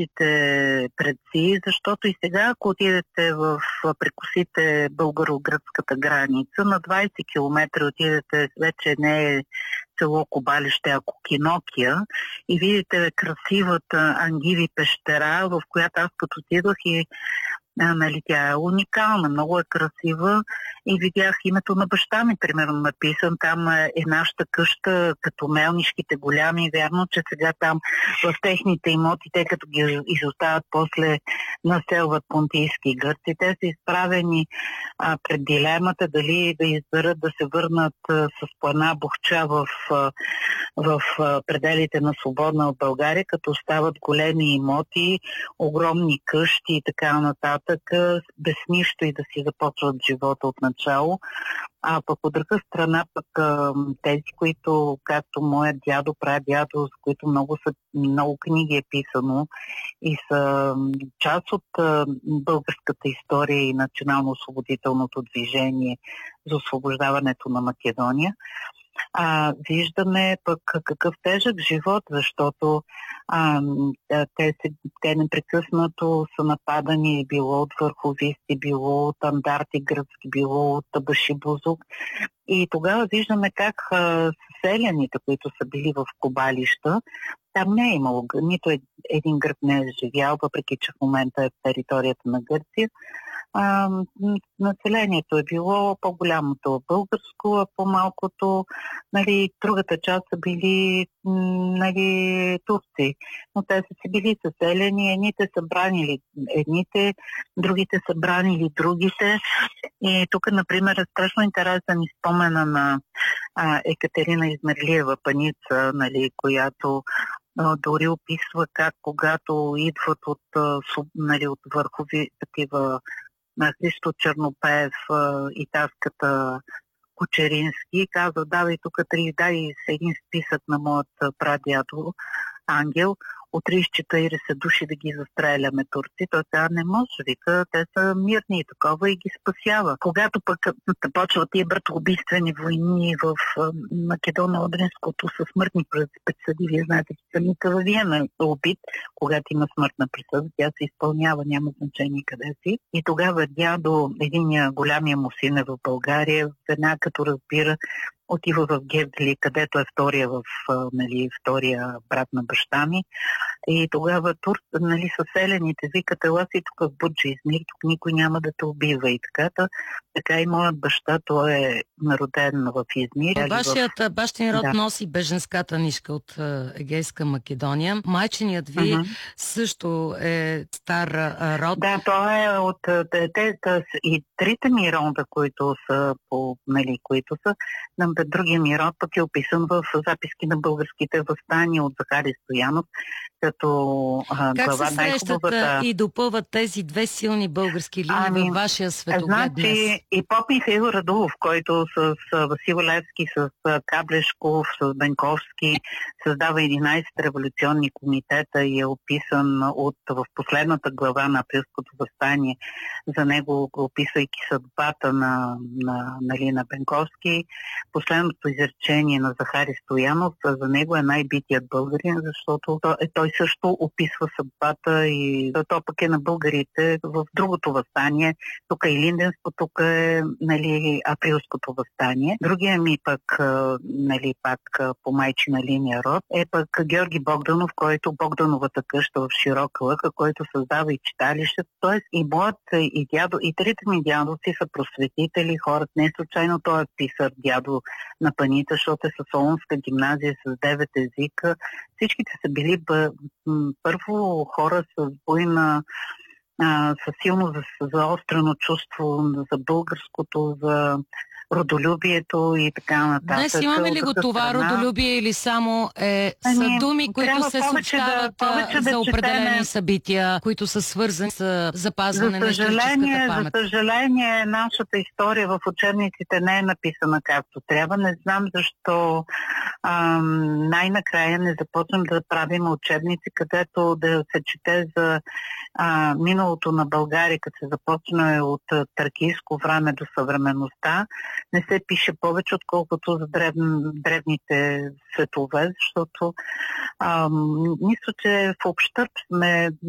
нашите предци, защото и сега, ако отидете при косите българо-гръцката граница, на 20 км отидете, вече не е село Кобалище, а Кокинокия, и видите красивата Ангиви пещера, в която аз като отидох и нали, тя е уникална, много е красива и видях името на баща ми, примерно, написан. Там е нашата къща, като мелнишките голями. Вярно, че сега там в техните имоти, те като ги изоставят, после населват понтийски гърци. Те са изправени пред дилемата дали да изберат да се върнат с по една бухча в пределите на свободна България, като остават големи имоти, огромни къщи и така нататък, без нищо и да си започват живота от начало. А пък от друга страна пък тези, които, както моят дядо, прадядо, с които много книги е писано и са част от българската история и национално-освободителното движение за освобождаването на Македония, виждаме пък какъв тежък живот, защото те непрекъснато са нападани било от върховисти, било от андарти гръцки, било от башибузук. И тогава виждаме как селяните, които са били в Кобалища, там не е имало, нито един грък не е живял, въпреки че в момента е в територията на Гърция. Населението е било по-голямото българско, а по-малкото, нали, другата част са били турци. Но те са си били съселени, едните са бранили едните, другите са бранили другите. И тук, например, е страшно интересен спомена на Екатерина Измерлиева Паница, нали, която дори описва как когато идват от върхови такива на Христо Чернопеев и таската Кучерински, казва, давай тук дай един списък на моят прадядо Ангел, от 30-40 души да ги застреляме турци. Той каза, не може, вика, те са мирни и такова и ги спасява. Когато пък почват тия братоубийствени войни в Македоно-Одринското със смъртни присъди, вие знаете, че самите във Виена е убит, когато има смъртна присъда, тя се изпълнява, няма значение къде си. И тогава дядо, единия голямия му син е в България, веднага като разбира, отива в Гевдели, където е втория брат на баща ми. И тогава съселените викат, ела си тук в Буджа Измир, тук никой няма да те убива и така и моят баща, той е народен в Измир. Вашият бащин род носи беженската нишка от Егейска Македония. Майченият ви също е стар род. Да, той е от и трите ми рода, които са другия ми род пък е описан в записки на българските въстания от Захари Стоянов, като как се срещат и допълват тези две силни български линии във вашия светоглед днес? И поп Михаил Радулов, който с Васил Левски, с Каблешков, с Бенковски създава 11 революционни комитета и е описан в последната глава на Априлското въстание, за него описвайки съдбата на Бенковски. Последното изречение на Захари Стоянов, за него е най-битият българин, защото той също описва съдбата и то пък е на българите в другото въстание. Тук е Илинденско, тук е Априлското въстание. Другия ми пък, пак по майчина линия род, е пък Георги Богданов, който Богдановата къща в Широка лъка, който създава и читалището. Тоест и моят и дядо, и трите ми дядовци са просветители, хората. Не случайно той е писар, дядо на Паница, защото е със Солунска гимназия с 9 езика. Всичките са били първо хора с буйна, със силно заострено чувство за българското, за родолюбието и така нататък. Днес имаме ли го това родолюбие или само са думи, които се съобщават за определени събития, които са свързани с запазване на историческата памет? За съжаление, нашата история в учебниците не е написана както трябва. Не знам защо най-накрая не започнем да правим учебници, където да се чете за миналото на България, като се започне от тракийско време до съвременността. Не се пише повече, отколкото за древните светове, защото мисля, че в общърб сме